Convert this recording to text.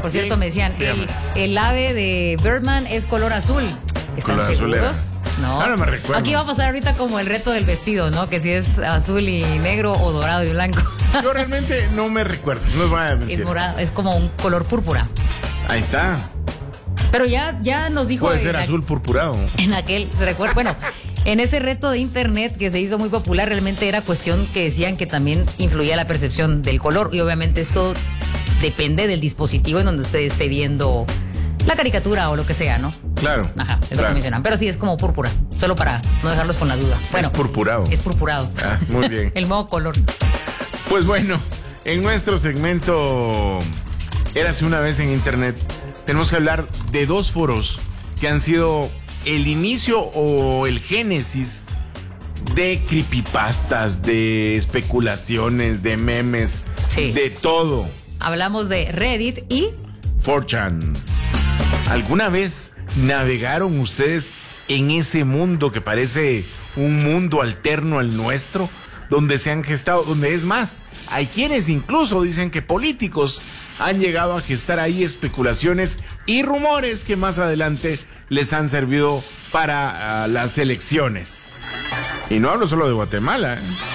Por cierto, me decían, el ave de Birdman es color azul. ¿Están Color azul seguros? No. No me recuerdo. Aquí va a pasar ahorita como el reto del vestido, ¿no? Que si es azul y negro o dorado y blanco. Yo realmente no me recuerdo, no os voy a mentir. Es morado, es como un color púrpura. Ahí está. Pero ya nos dijo... Puede ser azul purpurado. En aquel, recuerdo, bueno, en ese reto de internet que se hizo muy popular, realmente era cuestión que decían que también influía la percepción del color. Y obviamente esto depende del dispositivo en donde usted esté viendo la caricatura o lo que sea, ¿no? Claro. Ajá, es lo que mencionan. Pero sí, es como púrpura, solo para no dejarlos con la duda. Bueno, es purpurado. Es purpurado. Ah, muy bien. El modo color. Pues bueno, en nuestro segmento Érase una vez en internet, tenemos que hablar de dos foros que han sido el inicio o el génesis de creepypastas, de especulaciones, de memes, sí, de todo. Hablamos de Reddit y 4chan. ¿Alguna vez navegaron ustedes en ese mundo que parece un mundo alterno al nuestro? Donde se han gestado, donde es más, hay quienes incluso dicen que políticos han llegado a gestar ahí especulaciones y rumores que más adelante les han servido para las elecciones. Y no hablo solo de Guatemala, ¿eh?